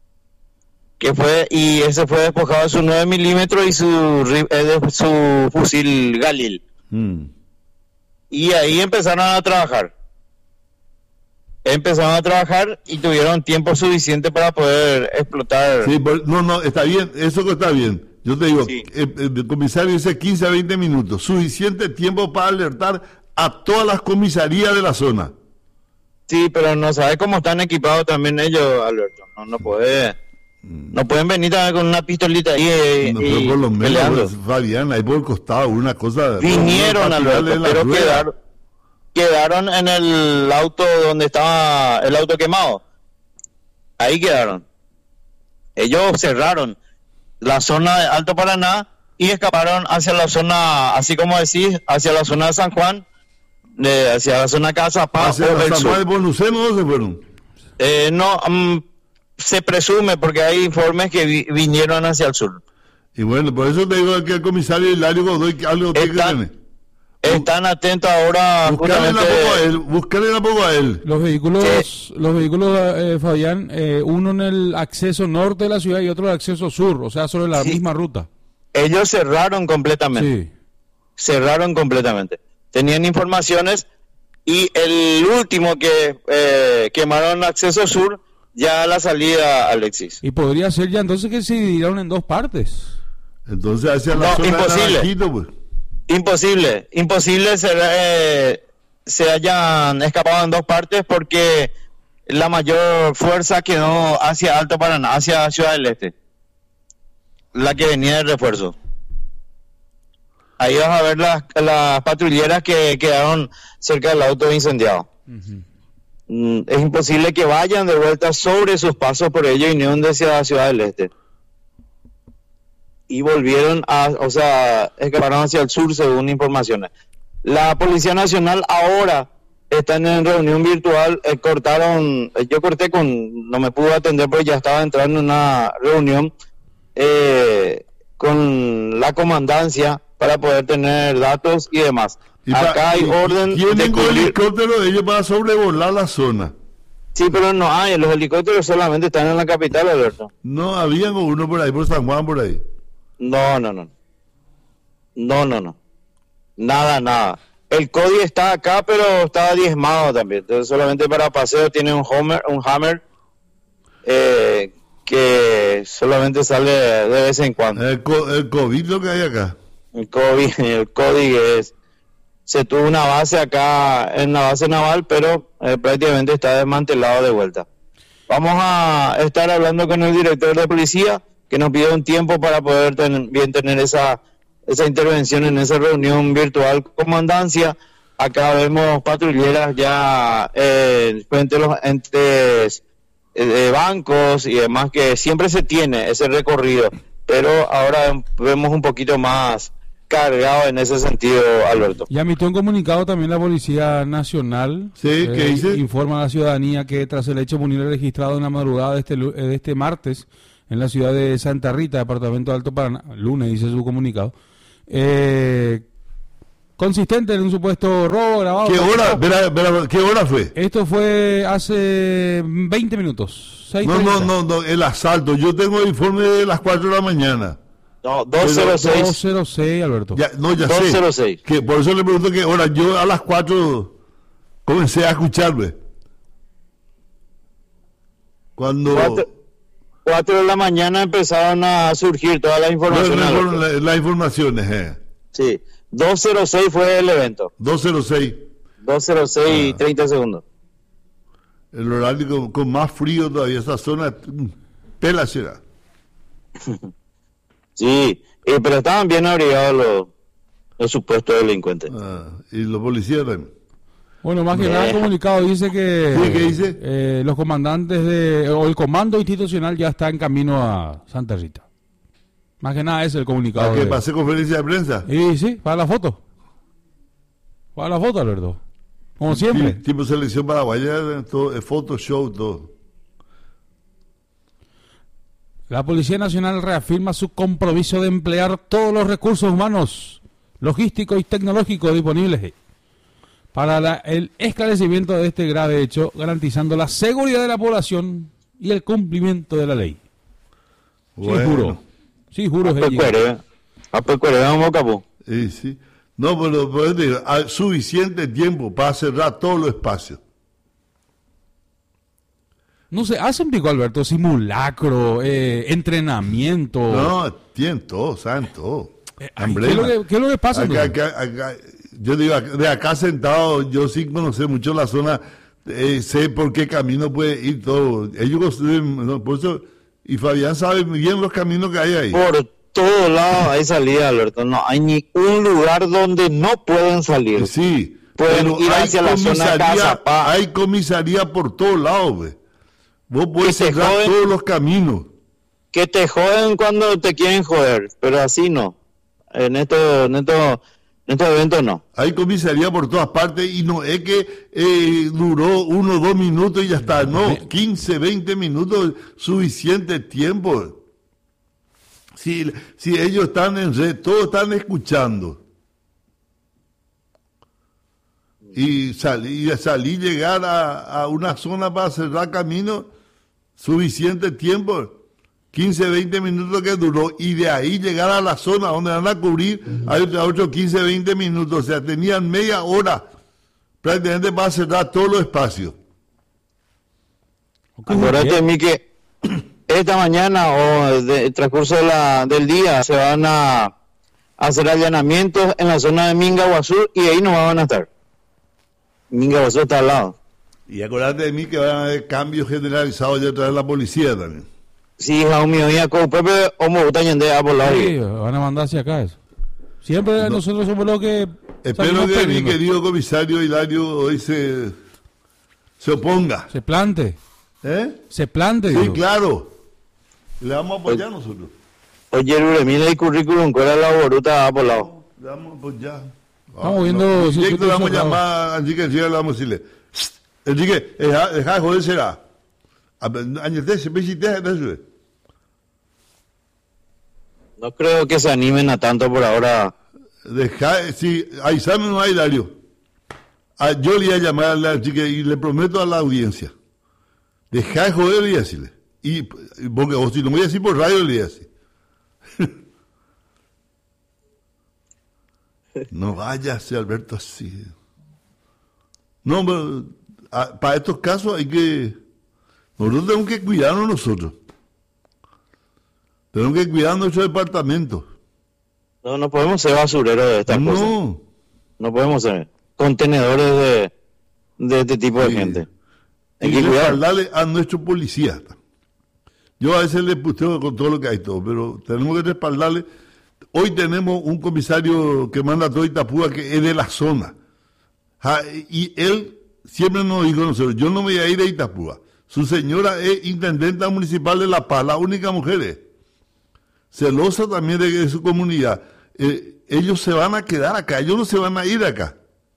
Que fue, y ese fue despojado de su nueve milímetros y su, ri- eh, de su fusil Galil. Mm. Y ahí empezaron a trabajar. Empezaron a trabajar y tuvieron tiempo suficiente para poder explotar. Sí, por- no, no, está bien, eso que está bien. Yo te digo, Sí. eh, eh, el comisario dice quince a veinte minutos, suficiente tiempo para alertar a todas las comisarías de la zona. Sí, pero no sabes cómo están equipados también ellos, Alberto. No, no puede, no pueden venir también con una pistolita ahí eh, No, y pero por lo menos, peleando. pues, Fabián, ahí por el costado, una cosa... Vinieron, una Alberto, patrulla en la pero rueda. quedaron, quedaron en el auto donde estaba el auto quemado. Ahí quedaron. Ellos cerraron la zona de Alto Paraná y escaparon hacia la zona, así como decís, hacia la zona de San Juan, de, hacia la zona Cazapá Hacia o la del San Juan de sur. Bonuceno, ¿dónde se fueron? Eh, no, mm, se presume porque hay informes que vi- vinieron hacia el sur. Y bueno, por eso te digo que el comisario Hilario Godoy que algo tiene que Están, tener. están atentos ahora Buscarle un justamente. poco a él, buscarle un poco a él. Los vehículos, los vehículos eh, Fabián, eh, uno en el acceso norte de la ciudad y otro en el acceso sur, o sea, sobre la Sí. misma ruta. Ellos cerraron completamente. Sí. Cerraron completamente. Tenían informaciones y el último que eh, quemaron acceso sur, ya a la salida, Alexis. Y podría ser ya entonces que se dividieron en dos partes. Entonces hacia la No, zona imposible. de Naranjito, pues. Imposible, imposible se, eh, se hayan escapado en dos partes porque la mayor fuerza quedó hacia Alto Paraná, hacia Ciudad del Este, la que venía de refuerzo. Ahí vas a ver las, las patrulleras que quedaron cerca del auto incendiado. Mm, es imposible que vayan de vuelta sobre sus pasos por ello y no hacia Ciudad del Este. Y volvieron a, o sea, escaparon hacia el sur según informaciones. La Policía Nacional ahora están en reunión virtual, eh, cortaron, eh, yo corté con, no me pude atender porque ya estaba entrando en una reunión eh, con la comandancia para poder tener datos y demás. Y pa- Acá hay y- orden Tienen de con cubrir. helicóptero de ellos para sobrevolar la zona. Sí, pero no hay, los helicópteros solamente están en la capital, Alberto. No había uno por ahí, por San Juan, por ahí. No, no, no. No, no, no. Nada, nada. El Cody está acá, pero está diezmado también. Entonces, solamente para paseo tiene un Homer, un Hammer, eh, que solamente sale de vez en cuando. El, co- el COVID lo que hay acá. El Cody, el Cody es, se tuvo una base acá en la base naval, pero eh, prácticamente está desmantelado de vuelta. Vamos a estar hablando con el director de policía, que nos pide un tiempo para poder ten- bien tener esa esa intervención en esa reunión virtual. Comandancia, acá vemos patrulleras ya eh, frente a los entes eh, de bancos y demás, que siempre se tiene ese recorrido, pero ahora vemos un poquito más cargado en ese sentido, Alberto. Y emitió un comunicado también la Policía Nacional. Sí, ¿qué dice? Informa a la ciudadanía que tras el hecho punible registrado en la madrugada de este, lu- de este martes en la ciudad de Santa Rita, departamento de Alto Paraná, lunes dice su comunicado, eh, consistente en un supuesto robo grabado. ¿Qué hora, verá, verá, ¿qué hora fue? Esto fue hace veinte minutos. seis No, treinta. no, no, no, el asalto. Yo tengo el informe de las cuatro de la mañana. No, doscientos seis. doscientos seis, Alberto. Ya, no, ya doscientos sé. seis. Que por eso le pregunto qué hora. Yo a las cuatro comencé a escucharme. Cuando... Cuatro, cuatro de la mañana empezaron a surgir todas las No, informaciones. la, Alberto. la- las informaciones, eh. Sí, doscientos seis fue el evento. doscientos seis. doscientos seis y treinta segundos. El horario con, con más frío todavía. Esa zona, mm, pela será. Sí, eh, pero estaban bien abrigados los, los supuestos delincuentes. Ah, y los policías también. Bueno, más que Eh. nada el comunicado dice que Sí, ¿qué dice? eh, los comandantes de, o el comando institucional ya está en camino a Santa Rita. Más que nada ese es el comunicado. ¿Para que de- pase conferencia de prensa? Y sí, para la foto. Para la foto, Alberto. Como siempre. Sí, tipo selección paraguaya, todo, eh, Photoshop, todo. La Policía Nacional reafirma su compromiso de emplear todos los recursos humanos, logísticos y tecnológicos disponibles para la- el esclarecimiento de este grave hecho, garantizando la seguridad de la población y el cumplimiento de la ley. Sí, Bueno. juro. Sí, juro. A Heidi. Pecuere, a Pecuere, vamos capó. Sí, sí. No, pero, pero te digo, hay suficiente tiempo para cerrar todos los espacios. No sé, hacen pico, Alberto, simulacro, eh, entrenamiento. No, tienen todo, saben todo. Eh, ay, ¿qué, es lo que, qué es lo que pasa? Acá, entonces? acá, acá, yo digo, acá- de acá sentado, yo sin conocer mucho la zona, eh, sé por qué camino puede ir todo. Ellos, eh, no, por eso, y Fabián sabe muy bien los caminos que hay ahí. Por todos lados hay salida, Alberto. No hay ni un lugar donde no pueden salir. Sí, Pueden pero ir hay hacia la zona comisaría, Cazapá. hay comisaría por todos lados, güey. Vos podés Que te cerrar joden. todos los caminos. Que te joden cuando te quieren joder, pero así no. En esto, en esto, en estos eventos no. Hay comisaría por todas partes y no es que eh, duró uno o dos minutos y ya está. No, quince, veinte minutos, suficiente tiempo. Si, si ellos están en red, todos están escuchando. Y salir, salir llegar a, a una zona para cerrar camino, suficiente tiempo. quince, veinte minutos que duró, y de ahí llegar a la zona donde van a cubrir, hay otros quince, veinte minutos, o sea, tenían media hora prácticamente para cerrar todos los espacios. Acuérdate de mí que esta mañana o de, el transcurso de la, del día se van a hacer allanamientos en la zona de Mingaguazú y ahí no van a estar. Mingaguazú está al lado. Y acordate de mí que van a haber cambios generalizados ya a través de la policía también. Sí, hija mía, con Pepe, como Utañende a por la Sí, van a mandar hacia acá eso. Siempre No. nosotros somos los que... Espero salimos que mi perdiendo. querido comisario Hilario hoy se, se oponga. Se plante. ¿Eh? Se plante. Sí, digo. claro. Le vamos a apoyar nosotros. Oye, Rure, mira el currículum, ¿cuál es la boruta a por lado? Le vamos a apoyar. Estamos viendo No, circuito directo le vamos a cerrado. llamar a Enrique Enrique, le vamos a decirle: "Psst, Enrique, deja, deja de joder será. Añete, se visite, eso. No creo que se animen a tanto por ahora. Deja, sí, avísame no hay Hilario. Ah, yo le voy a llamar a la chica y le prometo a la audiencia. Deja de joder y decirle. Y, porque vos si no me voy a decir por radio, le voy a decir. No vayas, Alberto, así. No, pero a, para estos casos hay que... Nosotros tenemos que cuidarnos nosotros. Tenemos que cuidar nuestro departamento. No, no podemos ser basureros de estas no. cosas. No podemos ser contenedores de, de este tipo de Sí. gente. Hay Hay que que cuidar. respaldarle a nuestro policía. Yo a veces le pusteo con todo lo que hay todo, pero tenemos que respaldarle. Hoy tenemos un comisario que manda todo Itapúa que es de la zona. Ja, y él siempre nos dijo a nosotros, yo no me voy a ir a Itapúa. Su señora es intendenta municipal de La Paz, la única mujer es. Celosa también de, de su comunidad. Eh, ellos se van a quedar acá, ellos no se van a ir acá.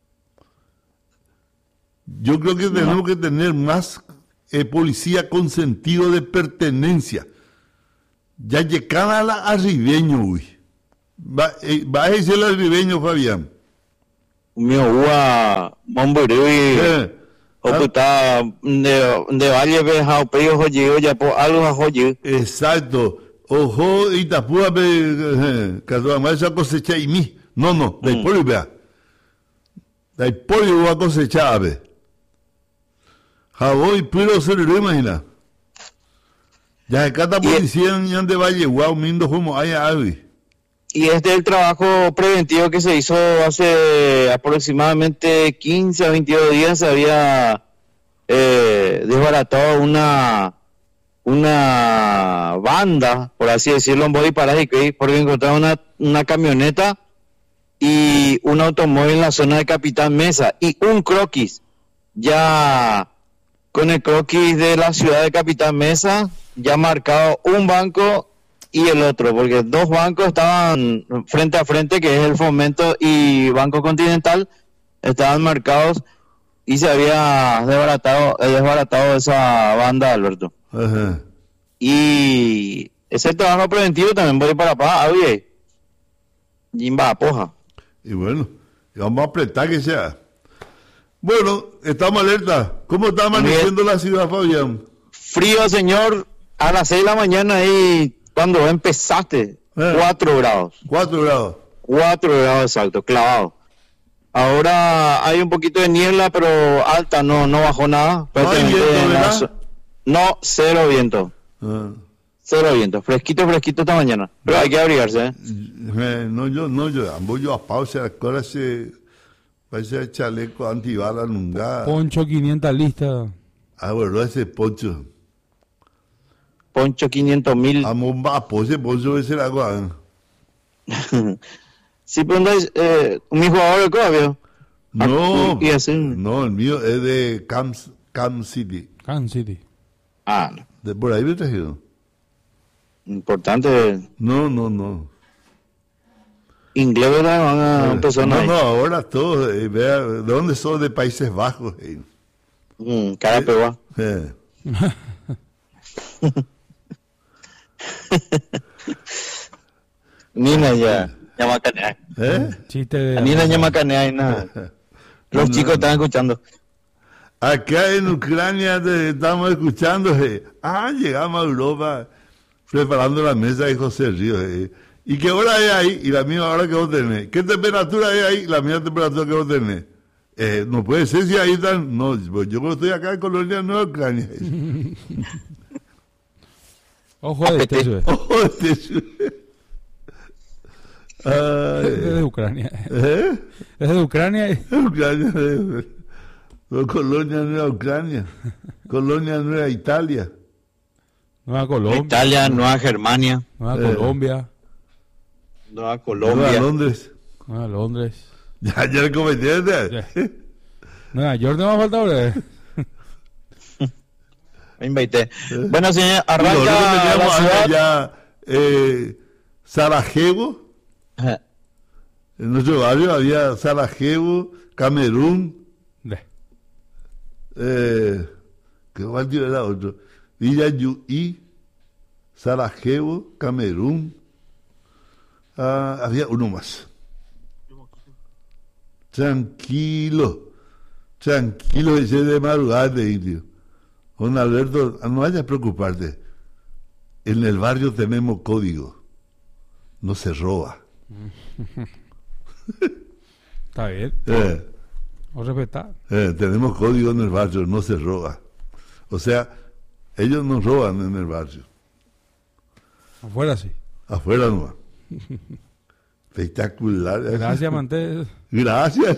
Yo creo que tenemos que tener más eh, policía con sentido de pertenencia. Ya llegaba a la arribeño, uy. Va, eh, va a decirle al ribeño, Fabián. Mi agua, Momborui, Eh, oputa, de, de valle, beja, peyo, joyo, ya por algo a joyo. Exacto. Ojo, Itapúa, que se cosecha y mí. No, no, de pollo, vea. De pollo va a cosechar, ve. Jabón y piro se lo imagina. Ya acá está policía en de Valle, guau, mindo como hay avi. Y este es el trabajo preventivo que se hizo hace aproximadamente quince a veintidós días. Se había eh, desbaratado una una banda, por así decirlo, en Body Paraje, porque encontraron una, una camioneta y un automóvil en la zona de Capitán Mesa y un croquis. Ya con el croquis de la ciudad de Capitán Mesa, ya marcado un banco y el otro, porque dos bancos estaban frente a frente, que es el Fomento y Banco Continental, estaban marcados y se había desbaratado, desbaratado esa banda, Alberto. Ajá. Y ese trabajo preventivo también voy para acá, oye, Jimba, poja. Y bueno, vamos a apretar que sea. Bueno, estamos alerta. ¿Cómo está amaneciendo la ciudad, Fabián? Frío, señor, a las seis de la mañana ahí, cuando empezaste, Eh. cuatro grados. Cuatro grados. Cuatro grados exacto, clavado. Ahora hay un poquito de niebla, pero alta, no no bajó nada. No hay Prácticamente viento, en la ¿verdad? zo- No, cero viento. Ah. Cero viento. Fresquito, fresquito esta mañana. Pero hay que abrigarse, ¿eh? Eh, no, yo, no, yo, ambos yo a pausa, ahora se parece chaleco antibala nunca. Poncho quinientas listas. Ah, bueno, ese poncho. Poncho quinientos mil. Amo va, pose, poncho ese agua. Sí, pero no es, eh, mi jugador de Cobio. No, y así. no, el mío es de Cam, Cam City. Kansas City. Ah, no. De por ahí me he traído. Importante. No, no, no. Inglés, ¿verdad? Van a empezar No, ahí. no, ahora todos, eh, vea, ¿de dónde son? De Países Bajos. Eh. Mm, cara pegua. Eh. Nina ya. Ñamacanea. ¿Eh? Chiste de... Nina Ñamacanea y nada. Los chicos están escuchando. Acá en Ucrania te estamos escuchando. eh. Ah, llegamos a Europa preparando la mesa de José Ríos. eh. ¿Y qué hora es ahí? Y la misma hora que vos tenés. ¿Qué temperatura es ahí? La misma temperatura que vos tenés. Eh, no puede ser si ahí están. No, pues yo estoy acá en Colonia Nueva Ucrania. Ojo de este, eso es. Oh, este- Ay, Es de Ucrania. ¿eh? Es de Ucrania. y- Ucrania, eh, Colonia Nueva Ucrania. Colonia Nueva Italia. Nueva Colombia. Italia, Nueva Germania, Nueva Eh. Colombia. Nueva Nueva Colombia. Londres. Nueva Londres. Ya, ya le comenté. Ya. Nueva York no me falta ahora. Me invité. Bueno, señor, Y nosotros arranca la teníamos ciudad. allá eh, Sarajevo. Ajá. En nuestro barrio había Sarajevo, Camerún. De. Eh, ¿Qué barrio era otro? Villa Yuí, Sarajevo, Camerún. Ah, había uno más. Tranquilo, tranquilo, ese de madrugada, indio. Don Alberto, no vayas a preocuparte. En el barrio tenemos código. No se roba. Está bien. Eh, Vamos a respetar. eh, tenemos código en el barrio, no se roba. O sea, ellos no roban en el barrio. Afuera sí. Afuera nomás. Espectacular. Gracias, Mantés. Gracias.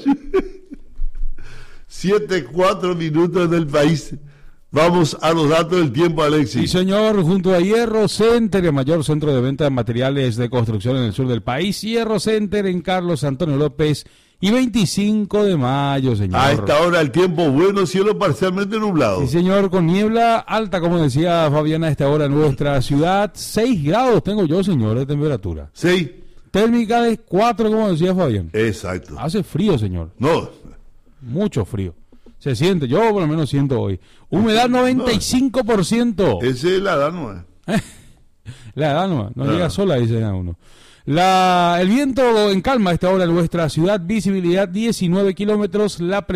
Siete, cuatro minutos del país. Vamos a los datos del tiempo, Alexis. Sí, señor, junto a Hierro Center, el mayor centro de venta de materiales de construcción en el sur del país. Hierro Center en Carlos Antonio López y veinticinco de mayo, señor. A esta hora el tiempo bueno, cielo parcialmente nublado. Sí, señor, con niebla alta, como decía Fabiana, a esta hora en nuestra ciudad. seis grados tengo yo, señor, de temperatura. seis. Térmica de cuatro, como decía Fabián. Exacto. Hace frío, señor. No. Mucho frío. Se siente, yo por lo menos siento hoy. Humedad noventa y cinco por ciento. Esa es la edad, ¿no? La edad no, no Ah. llega sola, dicen a uno. La, el viento en calma a esta hora en nuestra ciudad, visibilidad diecinueve kilómetros, la